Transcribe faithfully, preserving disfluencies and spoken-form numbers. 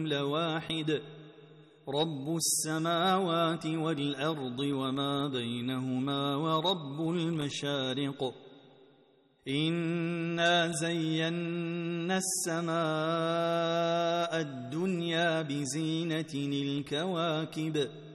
لواحد رب السماوات والأرض وما بينهما ورب المشارق إنا زينا السماء الدنيا بزينة الكواكب